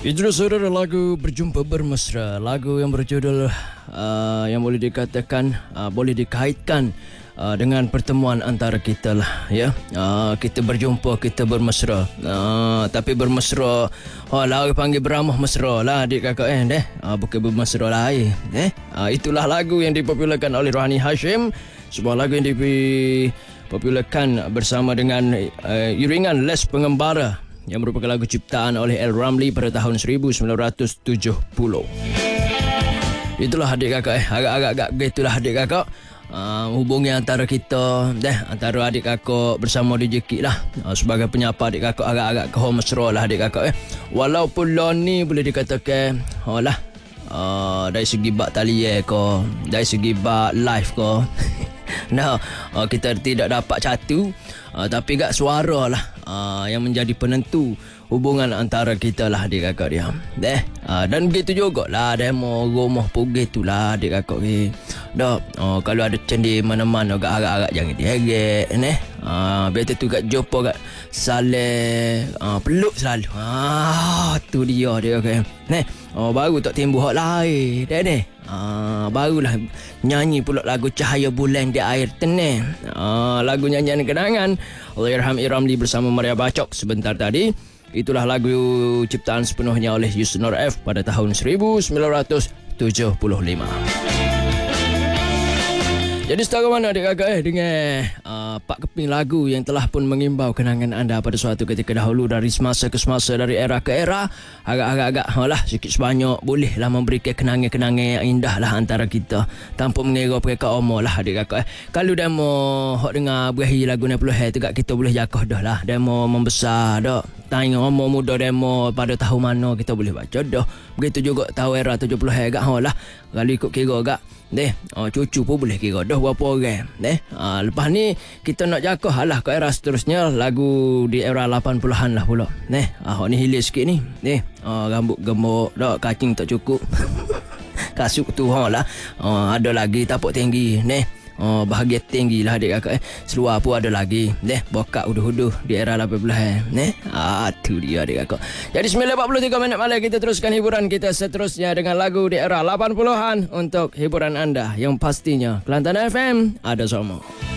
Itu saudara lagu Berjumpa Bermesra, lagu yang berjudul yang boleh dikatakan boleh dikaitkan dengan pertemuan antara kita lah, ya. Kita berjumpa, kita bermesra, tapi bermesra lah panggil beramah mesra lah adik kakak bukan bermesra lain itulah lagu yang dipopularkan oleh Rohani Hashim, sebuah lagu yang dipopularkan bersama dengan iringan Les Pengembara yang merupakan lagu ciptaan oleh L. Ramli pada tahun 1970. Itulah adik kakak agak-agak begitulah adik kakak. Hubungi antara kita antara adik kakak bersama DJ lah, sebagai penyapa adik kakak agak-agak ke mesra lah adik kakak walaupun lo ni boleh dikatakan dari segi bak talian ko, dari segi bak live ko kita tidak dapat catu, tapi gak suara lah yang menjadi penentu hubungan antara kita lah adik kakak dia. Dan begitu jugalah demo rumah pun gitulah adik kakak ni. Kalau ada cendi mana-mana agak-agak jangan diagak betul tu kat jumpa kat saleh peluk selalu. Tu dia kakak. Baru tak timbul hak lain barulah nyanyi pula lagu Cahaya Bulan di Air Tenang, lagu nyanyian kenangan Allahyarham Ramli bersama Maria Bacok sebentar tadi. Itulah lagu ciptaan sepenuhnya oleh Yusnor F pada tahun 1975. Jadi setara mana adik kakak dengan Pak Keping lagu yang telah pun mengimbau kenangan anda pada suatu ketika dahulu, dari semasa ke semasa, dari era ke era, agak-agak sikit sebanyak bolehlah memberikan kenangan-kenangan yang indah lah antara kita tanpa mengira perkara umur lah adik kakak. Kalau demo hok dengar berahi lagu 60 tu kat kita boleh jakoh dah lah, demo membesar dah. Tanya umur muda demo pada tahun mana kita boleh baca dah. Begitu juga tahu era 70 gak lah. Kalau ikut kira gak cucu pun boleh kira dah berapa orang lepas ni kita nak jakoh lah ke era seterusnya, lagu di era 80-an lah pula ni hilir sikit ni rambut gemuk dah, kacing tak cukup kasut tu lah ada lagi tapak tinggi bahagia tinggi lah adik kakak seluar pun ada lagi bokak uduh-uduh di era 80 tu dia adik kakak. Jadi 9.43 minit malam kita teruskan hiburan kita seterusnya dengan lagu di era 80-an untuk hiburan anda yang pastinya Kelantan FM ada semua.